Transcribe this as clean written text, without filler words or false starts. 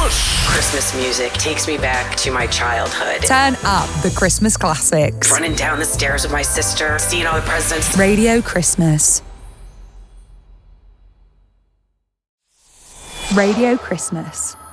Christmas music takes me back to my childhood. Turn up the Christmas classics. Running down the stairs with my sister, seeing all the presents. Radio Christmas. Radio Christmas.